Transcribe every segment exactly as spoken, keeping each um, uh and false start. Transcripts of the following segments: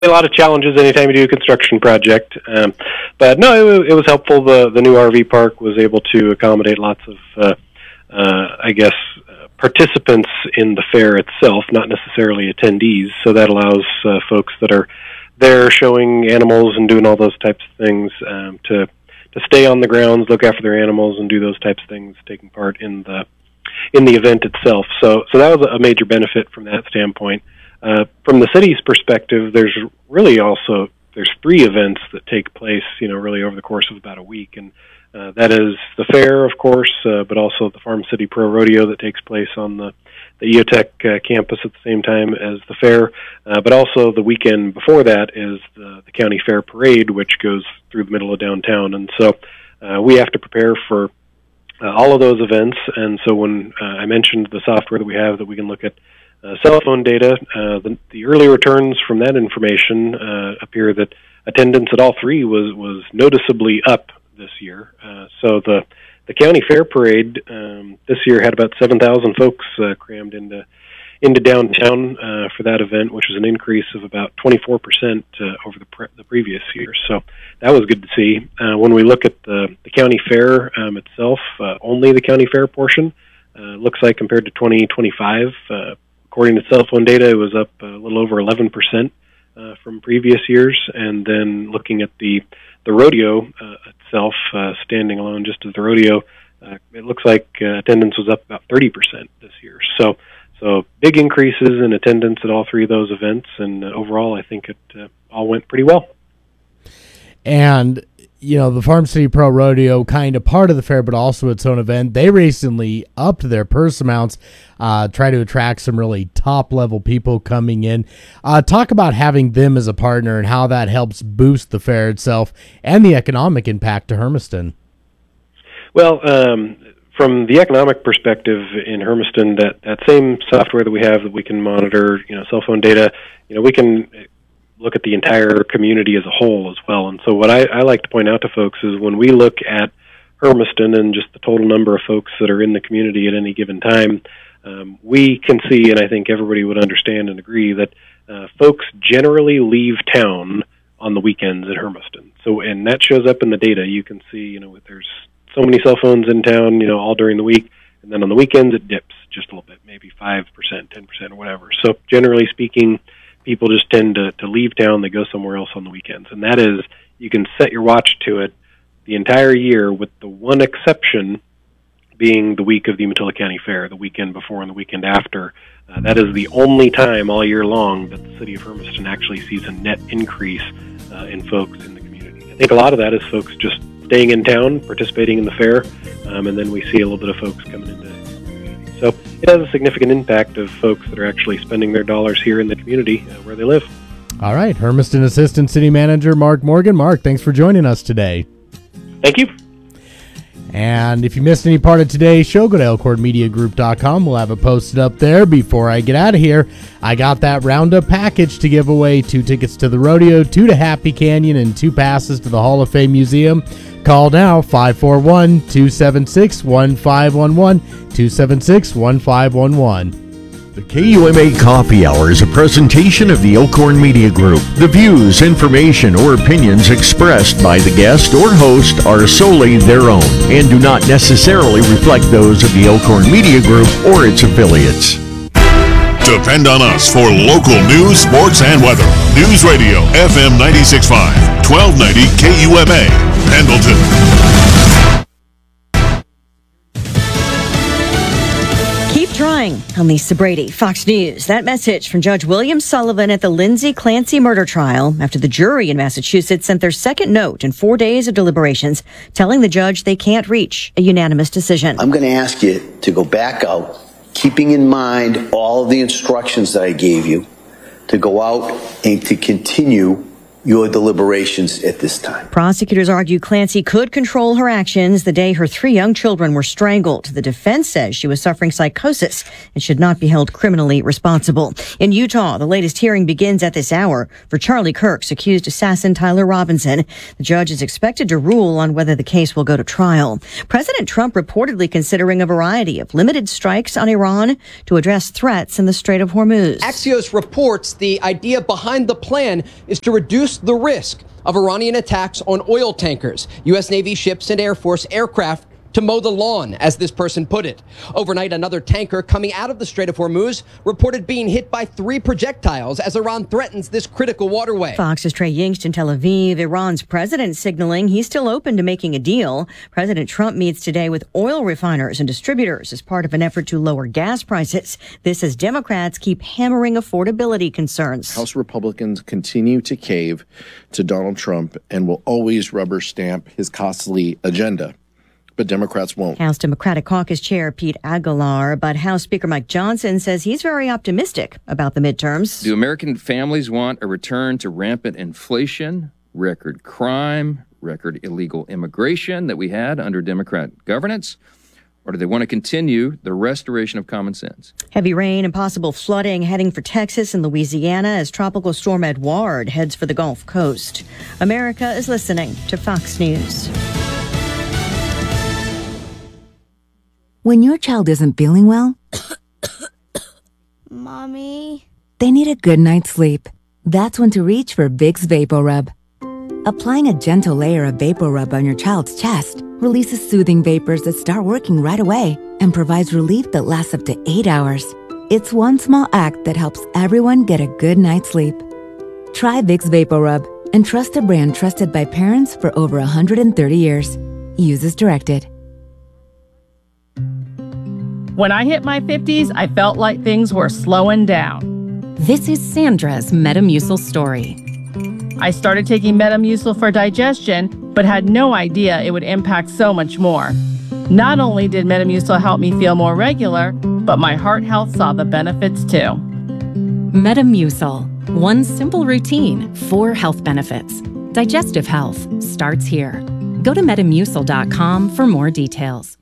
a lot of challenges anytime you do a construction project. Um, but no, it was, it was helpful. The the new R V park was able to accommodate lots of, uh, uh, I guess, uh, participants in the fair itself, not necessarily attendees. So that allows uh, folks that are there showing animals and doing all those types of things um, to to stay on the grounds, look after their animals, and do those types of things, taking part in the in the event itself. So so that was a major benefit from that standpoint. Uh, from the city's perspective, there's really also there's three events that take place, you know, really over the course of about a week, and uh, that is the fair, of course, uh, but also the Farm City Pro Rodeo that takes place on the the E O Tech uh, campus at the same time as the fair, uh, but also the weekend before that is the, the county fair parade, which goes through the middle of downtown, and so uh, we have to prepare for uh, all of those events. And so when uh, I mentioned the software that we have that we can look at Uh, cell phone data, uh, the, the early returns from that information uh, appear that attendance at all three was, was noticeably up this year. Uh, so the the county fair parade um, this year had about seven thousand folks uh, crammed into into downtown uh, for that event, which was an increase of about twenty-four percent uh, over the, pre- the previous year. So that was good to see. Uh, when we look at the, the county fair um, itself, uh, only the county fair portion, uh, looks like compared to twenty twenty-five, uh, according to cell phone data, it was up a little over eleven percent uh, from previous years. And then looking at the the rodeo uh, itself, uh, standing alone just as the rodeo, uh, it looks like uh, attendance was up about thirty percent this year. So so big increases in attendance at all three of those events. And uh, overall, I think it uh, all went pretty well. And you know, the Farm City Pro Rodeo, kind of part of the fair, but also its own event. They recently upped their purse amounts, uh, try to attract some really top-level people coming in. Uh, talk about having them as a partner and how that helps boost the fair itself and the economic impact to Hermiston. Well, um, from the economic perspective in Hermiston, that, that same software that we have that we can monitor, you know, cell phone data, you know, we can look at the entire community as a whole as well. And so what I, I like to point out to folks is when we look at Hermiston and just the total number of folks that are in the community at any given time, um, we can see, and I think everybody would understand and agree, that uh, folks generally leave town on the weekends in Hermiston. So, and that shows up in the data. You can see, you know, there's so many cell phones in town, you know, all during the week, and then on the weekends it dips just a little bit, maybe five percent, ten percent, or whatever. So generally speaking, people just tend to, to leave town. They go somewhere else on the weekends. And that is, you can set your watch to it the entire year, with the one exception being the week of the Umatilla County Fair, the weekend before and the weekend after. Uh, that is the only time all year long that the city of Hermiston actually sees a net increase uh, in folks in the community. I think a lot of that is folks just staying in town, participating in the fair, um, and then we see a little bit of folks coming into So it has a significant impact of folks that are actually spending their dollars here in the community uh, where they live. All right. Hermiston Assistant City Manager Mark Morgan. Mark, thanks for joining us today. Thank you. And if you missed any part of today's show, go to elkhorn media group dot com. We'll have it posted up there. Before I get out of here, I got that roundup package to give away: two tickets to the rodeo, two to Happy Canyon, and two passes to the Hall of Fame Museum. Call now, five four one, two seven six, one five one one, two seven six, one five one one. The K U M A Coffee Hour is a presentation of the Elkhorn Media Group. The views, information, or opinions expressed by the guest or host are solely their own and do not necessarily reflect those of the Elkhorn Media Group or its affiliates. Depend on us for local news, sports, and weather. News Radio, F M ninety-six point five, twelve ninety K U M A, Pendleton. Trying. I'm Lisa Brady, Fox News. That message from Judge William Sullivan at the Lindsay Clancy murder trial after the jury in Massachusetts sent their second note in four days of deliberations, telling the judge they can't reach a unanimous decision. I'm going to ask you to go back out, keeping in mind all of the instructions that I gave you, to go out and to continue your deliberations at this time. Prosecutors argue Clancy could control her actions the day her three young children were strangled. The defense says she was suffering psychosis and should not be held criminally responsible. In Utah, the latest hearing begins at this hour for Charlie Kirk's accused assassin Tyler Robinson. The judge is expected to rule on whether the case will go to trial. President Trump reportedly considering a variety of limited strikes on Iran to address threats in the Strait of Hormuz. Axios reports the idea behind the plan is to reduce the risk of Iranian attacks on oil tankers, U S Navy ships, and Air Force aircraft to mow the lawn, as this person put it. Overnight, another tanker coming out of the Strait of Hormuz reported being hit by three projectiles as Iran threatens this critical waterway. Fox's Trey Yingst in Tel Aviv. Iran's president signaling he's still open to making a deal. President Trump meets today with oil refiners and distributors as part of an effort to lower gas prices. This as Democrats keep hammering affordability concerns. House Republicans continue to cave to Donald Trump and will always rubber stamp his costly agenda. But Democrats won't. House Democratic Caucus Chair Pete Aguilar, but House Speaker Mike Johnson says he's very optimistic about the midterms. Do American families want a return to rampant inflation, record crime, record illegal immigration that we had under Democrat governance? Or do they want to continue the restoration of common sense? Heavy rain and possible flooding heading for Texas and Louisiana as Tropical Storm Edouard heads for the Gulf Coast. America is listening to Fox News. When your child isn't feeling well, Mommy, they need a good night's sleep. That's when to reach for Vicks VapoRub. Applying a gentle layer of VapoRub on your child's chest releases soothing vapors that start working right away and provides relief that lasts up to eight hours. It's one small act that helps everyone get a good night's sleep. Try Vicks VapoRub and trust a brand trusted by parents for over one hundred thirty years. Use as directed. When I hit my fifties, I felt like things were slowing down. This is Sandra's Metamucil story. I started taking Metamucil for digestion, but had no idea it would impact so much more. Not only did Metamucil help me feel more regular, but my heart health saw the benefits too. Metamucil. One simple routine, four health benefits. Digestive health starts here. Go to metamucil dot com for more details.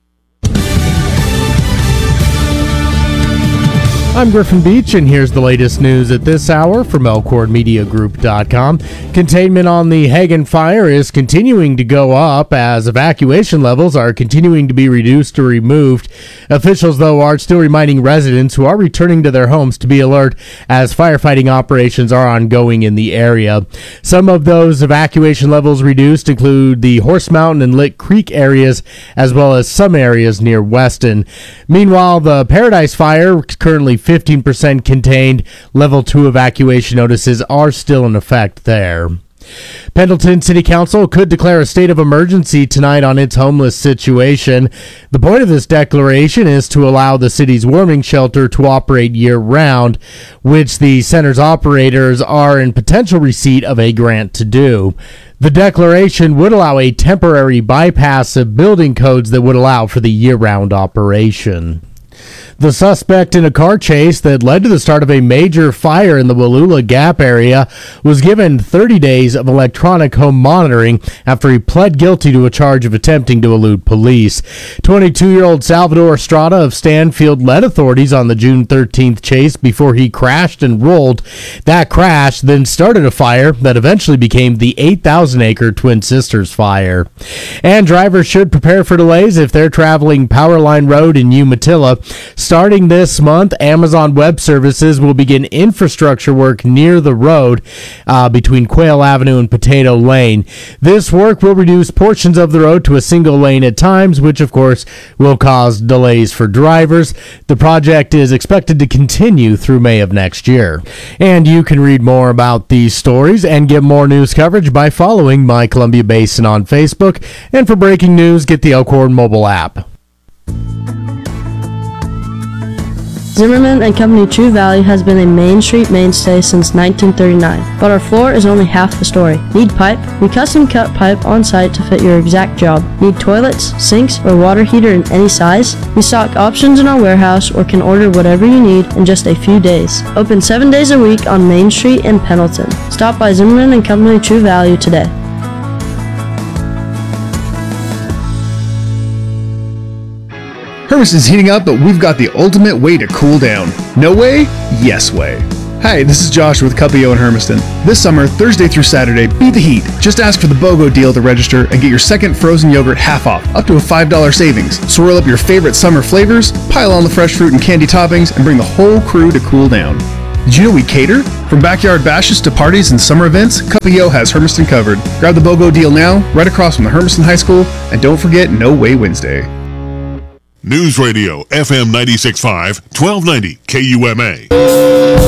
I'm Griffin Beach, and here's the latest news at this hour from Elkhorn Media Group dot com. Containment on the Hagen fire is continuing to go up as evacuation levels are continuing to be reduced or removed. Officials, though, are still reminding residents who are returning to their homes to be alert as firefighting operations are ongoing in the area. Some of those evacuation levels reduced include the Horse Mountain and Lick Creek areas, as well as some areas near Weston. Meanwhile, the Paradise fire, currently fifteen percent contained. Level two evacuation notices are still in effect there. Pendleton City Council could declare a state of emergency tonight on its homeless situation. The point of this declaration is to allow the city's warming shelter to operate year-round, which the center's operators are in potential receipt of a grant to do. The declaration would allow a temporary bypass of building codes that would allow for the year-round operation. The suspect in a car chase that led to the start of a major fire in the Wallula Gap area was given thirty days of electronic home monitoring after he pled guilty to a charge of attempting to elude police. twenty-two-year-old Salvador Estrada of Stanfield led authorities on the June thirteenth chase before he crashed and rolled. That crash then started a fire that eventually became the eight thousand acre Twin Sisters fire. And drivers should prepare for delays if they're traveling Powerline Road in Umatilla. Starting this month, Amazon Web Services will begin infrastructure work near the road uh, between Quail Avenue and Potato Lane. This work will reduce portions of the road to a single lane at times, which of course will cause delays for drivers. The project is expected to continue through May of next year. And you can read more about these stories and get more news coverage by following My Columbia Basin on Facebook. And for breaking news, get the Elkhorn mobile app. Zimmerman and Company True Value has been a Main Street mainstay since nineteen thirty-nine, but our floor is only half the story. Need pipe? We custom cut pipe on site to fit your exact job. Need toilets, sinks, or water heater in any size? We stock options in our warehouse or can order whatever you need in just a few days. Open seven days a week on Main Street in Pendleton. Stop by Zimmerman and Company True Value today. Hermiston's heating up, but we've got the ultimate way to cool down. No way? Yes way. Hi, this is Josh with Cuppio in Hermiston. This summer, Thursday through Saturday, beat the heat. Just ask for the BOGO deal to register and get your second frozen yogurt half off, up to a five dollars savings. So roll up your favorite summer flavors, pile on the fresh fruit and candy toppings, and bring the whole crew to cool down. Did you know we cater? From backyard bashes to parties and summer events, Cuppio has Hermiston covered. Grab the BOGO deal now, right across from the Hermiston High School, and don't forget No Way Wednesday. News Radio F M ninety-six point five, twelve ninety K U M A.